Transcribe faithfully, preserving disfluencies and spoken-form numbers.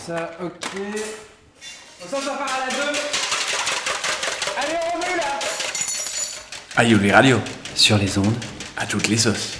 ça, ok. On s'en part à la deux. Allez, on veut là. Aïe, les radios. Sur les ondes. À toutes les sauces.